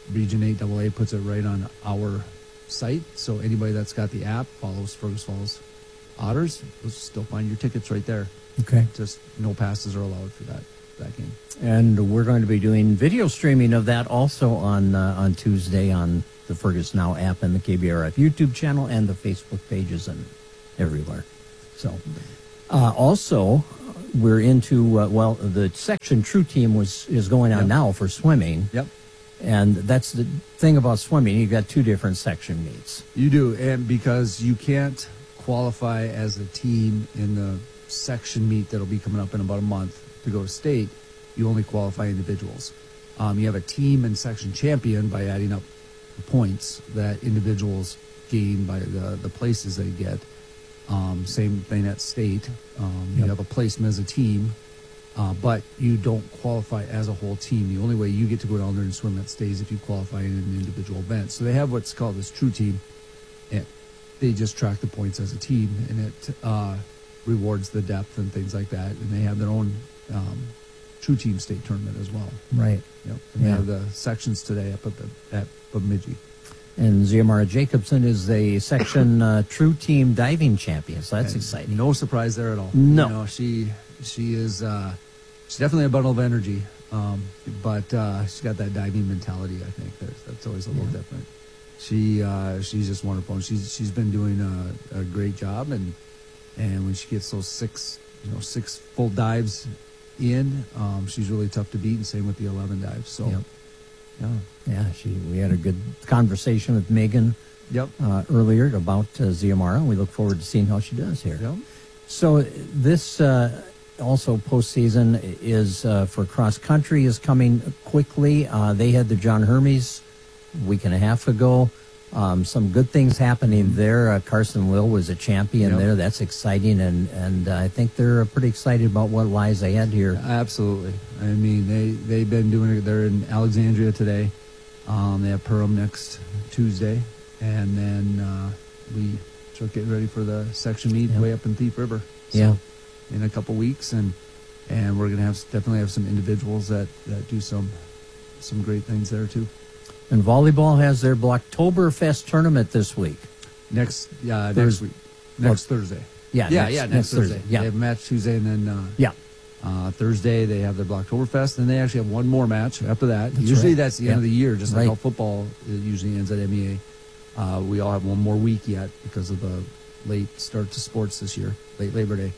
Region eight double A puts it right on our site. So anybody that's got the app follows Fergus Falls Otters, you'll still find your tickets right there. Okay. Just no passes are allowed for that, that game. And we're going to be doing video streaming of that also on uh, on Tuesday on the Fergus Now app and the K B R F YouTube channel and the Facebook pages and everywhere. So, uh, also, we're into, uh, well, the section True Team was is going on Yep. now for swimming. Yep. And that's the thing about swimming. You've got two different section meets. You do, and because you can't qualify as a team in the section meet that'll be coming up in about a month to go to state, you only qualify individuals. Um, you have a team and section champion by adding up the points that individuals gain by the, the places they get. Um, same thing at state. Um, Yep. You have a placement as a team, uh, but you don't qualify as a whole team. The only way you get to go down there and swim at state is if you qualify in an individual event. So they have what's called this True Team, and they just track the points as a team, and it uh, rewards the depth and things like that. And they have their own um, True Team state tournament as well. Right. Yep. And Yeah. they have the sections today up at the at Bemidji. And Ziamara Jacobson is the section uh, True Team diving champion, so that's And exciting. No surprise there at all. No. You know, she she is uh, she's definitely a bundle of energy, um, but uh, she's got that diving mentality. I think There's, that's always a little Yeah. different. She uh, she's just wonderful. And she's she's been doing a, a great job, and and when she gets those six you know six full dives in, um, she's really tough to beat. And same with the eleven dives. So. Yep. Yeah. Yeah, she. We had a good conversation with Megan Yep. uh, earlier about uh, Ziamara. We look forward to seeing how she does here. Yep. So this uh, also postseason is uh, for cross country is coming quickly. Uh, they had the John Hermes a week and a half ago. Um, some good things happening there. Uh, Carson Lill was a champion Yep. there. That's exciting, and and uh, I think they're pretty excited about what lies ahead here. Absolutely. I mean, they, they've been doing it. They're in Alexandria today. Um, they have Perham next Tuesday. And then uh, we start getting ready for the section meet Yep. way up in Thief River. So Yeah. in a couple weeks. And and we're going to have definitely have some individuals that, that do some some great things there, too. And volleyball has their Blocktoberfest tournament this week. Next, uh, next Thurs- week. Next Thursday. Yeah, Yeah, next- yeah, next, next Thursday. Thursday, yeah. They have a match Tuesday, and then uh, Yeah. uh, Thursday they have their Blocktoberfest. Then they actually have one more match after that. That's usually right. that's the Yeah. end of the year, just like Right. how football it usually ends at M E A. Uh, we all have one more week yet because of the late start to sports this year, late Labor Day.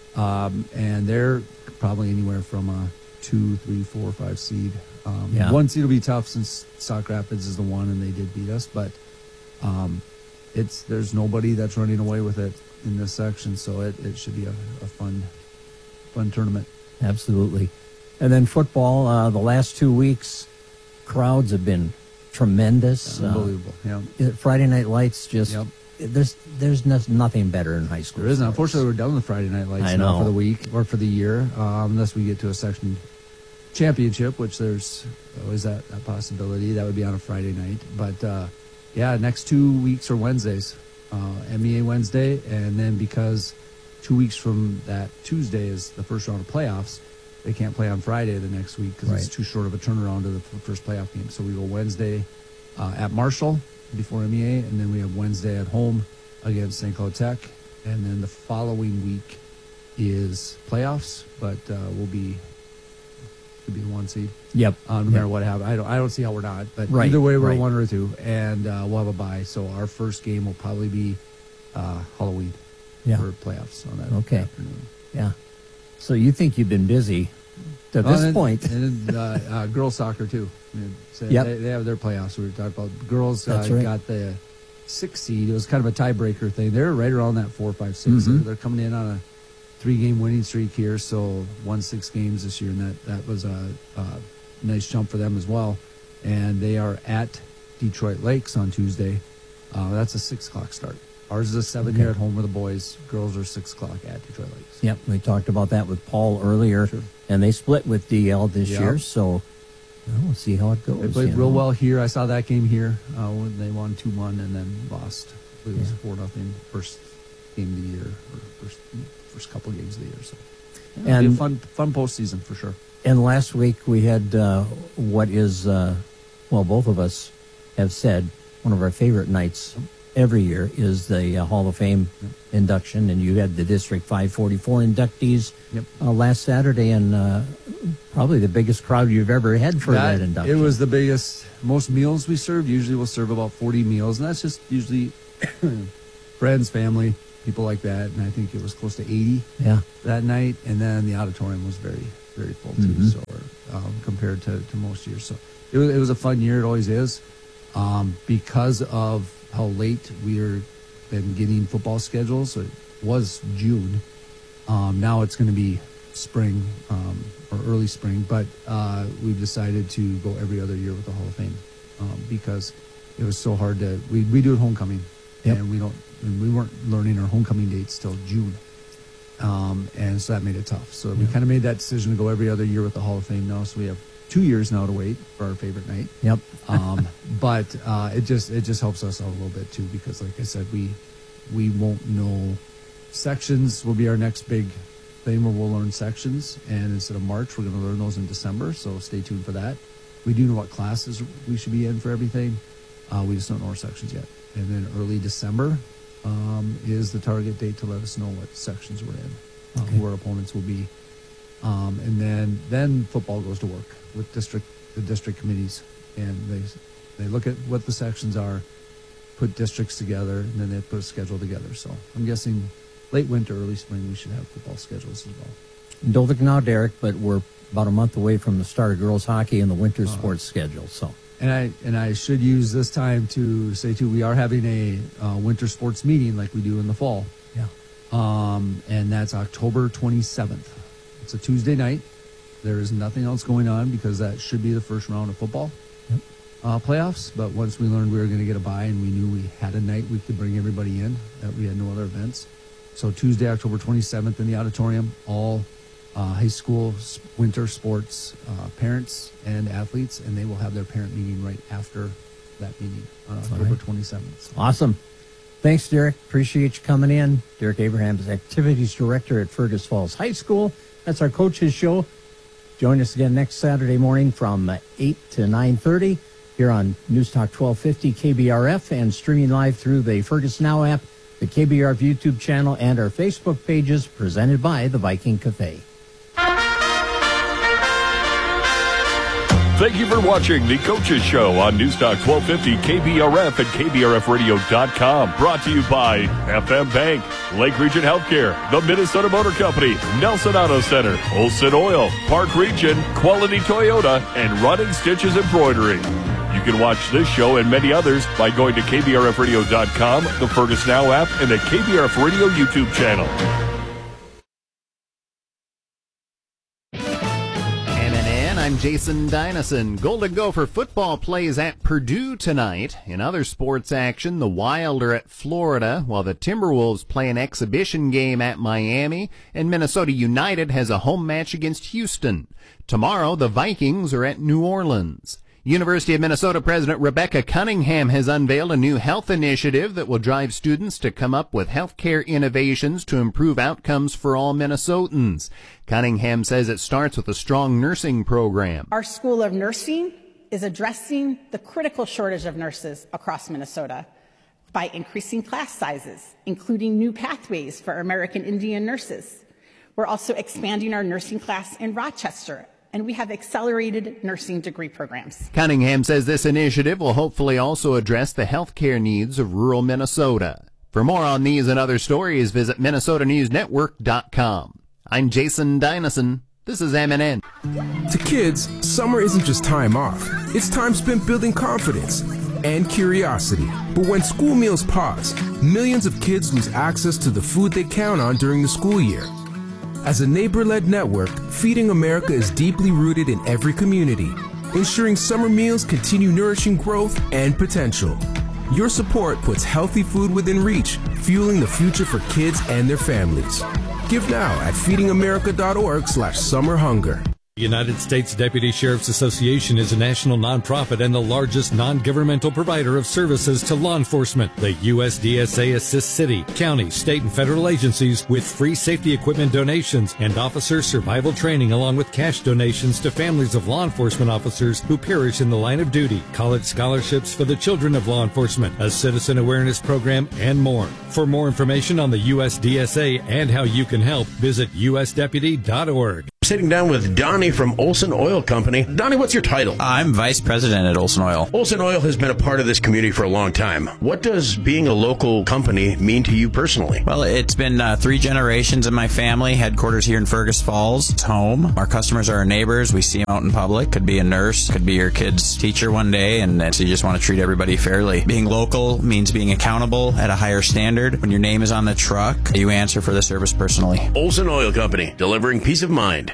Um, and they're probably anywhere from a two, three, four, five seed. Um, Yeah. One seed will be tough since Sauk Rapids is the one and they did beat us, but um, it's there's nobody that's running away with it in this section, so it, it should be a, a fun, fun tournament. Absolutely. And then football, uh, the last two weeks, crowds have been tremendous. Unbelievable. Uh, yeah. Friday Night Lights just, Yep. there's there's no, nothing better in high school. There isn't. sports. Unfortunately, we're done with Friday Night Lights I now know. for the week or for the year, um, unless we get to a section championship, which there's always that, that possibility. That would be on a Friday night. But, uh, yeah, next two weeks are Wednesdays. Uh, M E A Wednesday, and then because two weeks from that Tuesday is the first round of playoffs, they can't play on Friday the next week because it's Right. too short of a turnaround to the f- first playoff game. So we go Wednesday uh, at Marshall before M E A, and then we have Wednesday at home against Saint Cloud Tech, and then the following week is playoffs, but uh, we'll be could be the one seed. Yep. Uh, no Yep. matter what happens, I don't. I don't see how we're not. But Right, either way, we're right. one or two, and uh, we'll have a bye. So our first game will probably be uh, Halloween Yeah. for playoffs on that Okay. afternoon. Yeah. So you think you've been busy to this Oh, and, point. and then, uh, uh, girls soccer too. I mean, so Yep. they, they have their playoffs. We were talking about girls. That's uh, right. Got the six seed. It was kind of a tiebreaker thing. They're right around that four, five, six. Mhm. They're coming in on a three-game winning streak here, so won six games this year, and that that was a, a nice jump for them as well. And they are at Detroit Lakes on Tuesday. Uh, that's a six o'clock start. Ours is a seven Okay. here at home with the boys. Girls are six o'clock at Detroit Lakes. Yep, we talked about that with Paul earlier, Sure. and they split with D L this Yep. year, so well, we'll see how it goes. They played you real know. well here. I saw that game here uh, when they won two one and then lost. I believe it was Yeah. four nothing first game of the year, or first first couple games of the year. So yeah, And- it'll be a fun fun postseason for sure. And last week we had uh, what is uh, well, both of us have said one of our favorite nights every year is the uh, Hall of Fame yep. induction, and you had the District five forty-four inductees yep. uh, last Saturday, and uh, probably the biggest crowd you've ever had for that, that induction. It was the biggest, most meals we served. Usually we'll serve about forty meals, and that's just usually friends, family, people like that, and I think it was close to eighty yeah. that night, and then the auditorium was very, very full too, mm-hmm. so um, compared to, to most years. So it was, it was a fun year, it always is, um, because of how late we're been getting football schedules. So it was June. Um, now it's going to be spring um, or early spring, but uh, we've decided to go every other year with the Hall of Fame um, because it was so hard to. We, we do it homecoming, yep. and we don't. And we weren't learning our homecoming dates till June, um, and so that made it tough. So yep. we kind of made that decision to go every other year with the Hall of Fame now. So we have two years now to wait for our favorite night. Yep. um, but uh, it just it just helps us out a little bit too, because like I said, we we won't know. Sections will be our next big thing where we'll learn sections, and instead of March, we're going to learn those in December. So stay tuned for that. We do know what classes we should be in for everything. Uh, we just don't know our sections yet. And then early December um, is the target date to let us know what sections we're in, uh, okay. who our opponents will be. Um, and then, then football goes to work with district the district committees, and they they look at what the sections are, put districts together, and then they put a schedule together. So I'm guessing late winter, early spring, we should have football schedules as well. Don't look now, Derek, but we're about a month away from the start of girls hockey and the winter uh, sports schedule. So, and I and I should use this time to say too, we are having a uh, winter sports meeting like we do in the fall. Yeah. Um, and that's October twenty-seventh. It's a Tuesday night. There is nothing else going on because that should be the first round of football yep. uh, playoffs. But once we learned we were going to get a bye and we knew we had a night we could bring everybody in, that we had no other events. So Tuesday, October twenty-seventh in the auditorium, all uh, high school winter sports uh, parents and athletes, and they will have their parent meeting right after that meeting on October right. twenty-seventh. Awesome. Thanks, Derek. Appreciate you coming in. Derek Abraham is Activities Director at Fergus Falls High School. That's our Coaches Show. Join us again next Saturday morning from eight to nine thirty here on News Talk twelve fifty K B R F and streaming live through the Fergus Now app, the K B R F YouTube channel, and our Facebook pages, presented by the Viking Cafe. Thank you for watching the Coaches Show on News Talk twelve fifty K B R F and K B R F radio dot com. Brought to you by F M Bank, Lake Region Healthcare, the Minnesota Motor Company, Nelson Auto Center, Olson Oil, Park Region, Quality Toyota, and Running Stitches Embroidery. You can watch this show and many others by going to K B R F radio dot com, the Fergus Now app, and the K B R F Radio YouTube channel. I'm Jason Dynasson. Golden Gopher football plays at Purdue tonight. In other sports action, the Wild are at Florida, while the Timberwolves play an exhibition game at Miami, and Minnesota United has a home match against Houston. Tomorrow, the Vikings are at New Orleans. University of Minnesota President Rebecca Cunningham has unveiled a new health initiative that will drive students to come up with healthcare innovations to improve outcomes for all Minnesotans. Cunningham says it starts with a strong nursing program. Our School of Nursing is addressing the critical shortage of nurses across Minnesota by increasing class sizes, including new pathways for American Indian nurses. We're also expanding our nursing class in Rochester, and we have accelerated nursing degree programs. Cunningham says this initiative will hopefully also address the healthcare needs of rural Minnesota. For more on these and other stories, visit Minnesota News Network dot com. I'm Jason Dynasson. This is M N N. To kids, summer isn't just time off. It's time spent building confidence and curiosity. But when school meals pause, millions of kids lose access to the food they count on during the school year. As a neighbor-led network, Feeding America is deeply rooted in every community, ensuring summer meals continue nourishing growth and potential. Your support puts healthy food within reach, fueling the future for kids and their families. Give now at feeding america dot org slash summer hunger. The United States Deputy Sheriff's Association is a national nonprofit and the largest non-governmental provider of services to law enforcement. The U S D S A assists city, county, state, and federal agencies with free safety equipment donations and officer survival training, along with cash donations to families of law enforcement officers who perish in the line of duty, college scholarships for the children of law enforcement, a citizen awareness program, and more. For more information on the U S D S A and how you can help, visit U S deputy dot org. Sitting down with Donnie from Olson Oil Company. Donnie, what's your title? I'm vice president at Olson Oil. Olson Oil has been a part of this community for a long time. What does being a local company mean to you personally? Well, it's been uh, three generations of my family, headquarters here in Fergus Falls. It's home. Our customers are our neighbors. We see them out in public. Could be a nurse, could be your kid's teacher one day, and so you just want to treat everybody fairly. Being local means being accountable at a higher standard. When your name is on the truck, you answer for the service personally. Olson Oil Company, delivering peace of mind.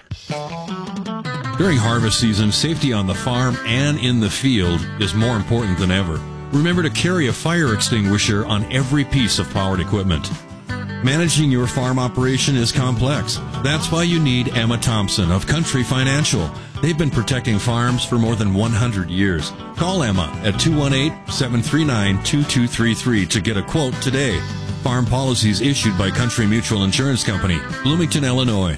During harvest season, safety on the farm and in the field is more important than ever. Remember to carry a fire extinguisher on every piece of powered equipment. Managing your farm operation is complex. That's why you need Emma Thompson of Country Financial. They've been protecting farms for more than one hundred years. Call Emma at two one eight, seven three nine, two two three three to get a quote today. Farm policies issued by Country Mutual Insurance Company, Bloomington, Illinois.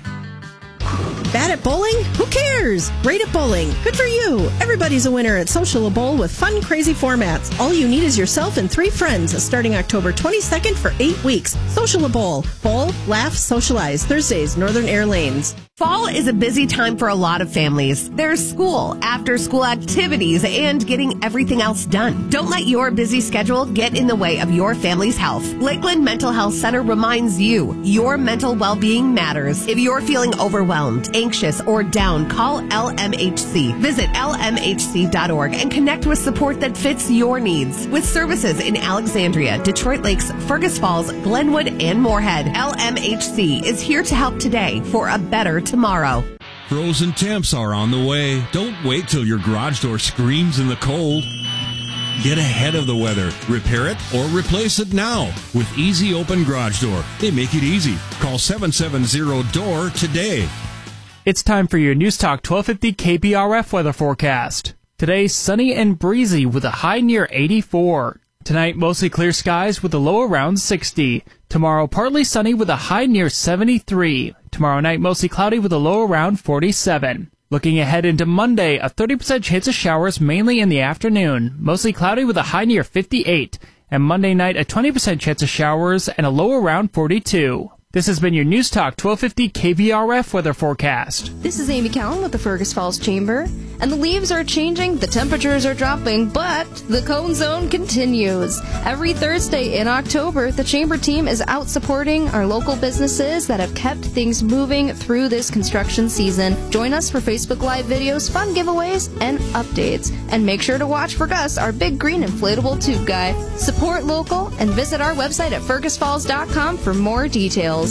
Bad at bowling? Who cares? Great at bowling. Good for you. Everybody's a winner at Social Bowl with fun, crazy formats. All you need is yourself and three friends starting October twenty-second for eight weeks. Social Bowl. Bowl, laugh, socialize. Thursdays, Northern Air Lanes. Fall is a busy time for a lot of families. There's school, after-school activities, and getting everything else done. Don't let your busy schedule get in the way of your family's health. Lakeland Mental Health Center reminds you, your mental well-being matters. If you're feeling overwhelmed, anxious, or down, call L M H C. Visit L M H C dot org and connect with support that fits your needs. With services in Alexandria, Detroit Lakes, Fergus Falls, Glenwood, and Moorhead, L M H C is here to help today for a better tomorrow. Frozen temps are on the way. Don't wait till your garage door screams in the cold. Get ahead of the weather. Repair it or replace it now with Easy Open Garage Door. They make it easy. Call seven seven zero D O O R today. It's time for your News Talk twelve fifty K B R F weather forecast. Today, sunny and breezy with a high near eighty-four. Tonight, mostly clear skies with a low around sixty. Tomorrow, partly sunny with a high near seventy-three. Tomorrow night, mostly cloudy with a low around forty-seven. Looking ahead into Monday, a thirty percent chance of showers mainly in the afternoon. Mostly cloudy with a high near fifty-eight. And Monday night, a twenty percent chance of showers and a low around forty-two. This has been your News Talk twelve fifty K B R F weather forecast. This is Amy Cowan with the Fergus Falls Chamber. And the leaves are changing, the temperatures are dropping, but the cone zone continues. Every Thursday in October, the Chamber team is out supporting our local businesses that have kept things moving through this construction season. Join us for Facebook Live videos, fun giveaways, and updates. And make sure to watch for Gus, our big green inflatable tube guy. Support local and visit our website at fergus falls dot com for more details.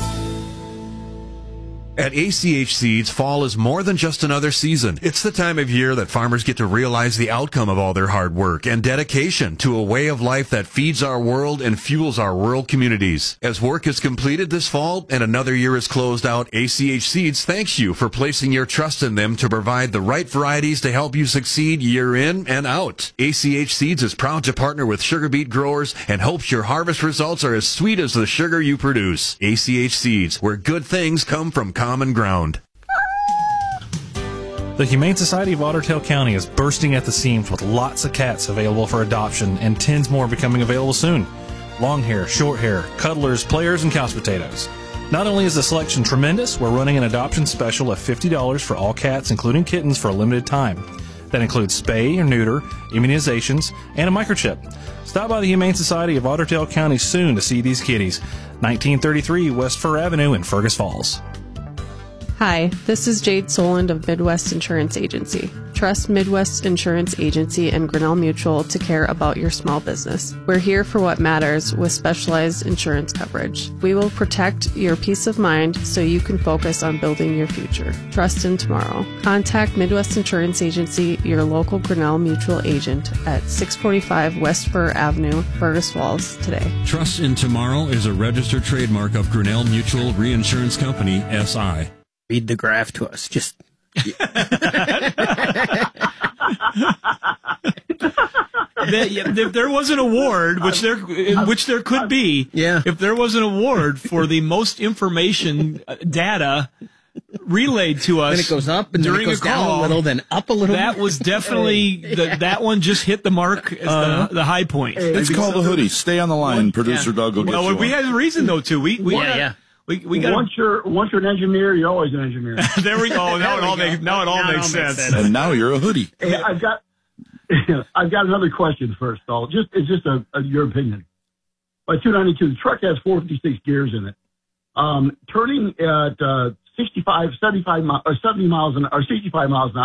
At A C H Seeds, fall is more than just another season. It's the time of year that farmers get to realize the outcome of all their hard work and dedication to a way of life that feeds our world and fuels our rural communities. As work is completed this fall and another year is closed out, A C H Seeds thanks you for placing your trust in them to provide the right varieties to help you succeed year in and out. A C H Seeds is proud to partner with sugar beet growers and hopes your harvest results are as sweet as the sugar you produce. A C H Seeds, where good things come from common ground. The Humane Society of Otter Tail County is bursting at the seams with lots of cats available for adoption and tens more becoming available soon. Long hair, short hair, cuddlers, players, and couch potatoes. Not only is the selection tremendous, we're running an adoption special of fifty dollars for all cats, including kittens, for a limited time. That includes spay or neuter, immunizations, and a microchip. Stop by the Humane Society of Otter Tail County soon to see these kitties. nineteen thirty-three West Fur Avenue in Fergus Falls. Hi, this is Jade Soland of Midwest Insurance Agency. Trust Midwest Insurance Agency and Grinnell Mutual to care about your small business. We're here for what matters with specialized insurance coverage. We will protect your peace of mind so you can focus on building your future. Trust in tomorrow. Contact Midwest Insurance Agency, your local Grinnell Mutual agent, at six forty-five West Fur Avenue, Fergus Falls, today. Trust in Tomorrow is a registered trademark of Grinnell Mutual Reinsurance Company, S I. Read the graph to us. Just that, if there was an award, which there, which there could be, yeah. if there was an award for the most information data relayed to us, then it goes up and then it during goes a down call, a little, then up a little. that was definitely the, that one just hit the mark as Uh, the, the high point. It's called the hoodie. Stay on the line, producer yeah. Doug will get well, you we on. had a reason though too. We we Yeah, got, yeah. we we got once you're once you're an engineer, you're always an engineer. there we go. Now There it we all go. makes now it all Now it makes all makes sense. sense. And now you're a hoodie. Hey, I've got I've got another question first, though. Just it's just a, a your opinion. By two ninety-two, the truck has four fifty-six gears in it. Um, turning at uh, sixty-five, seventy-five, mi- or seventy miles an or sixty-five miles an hour.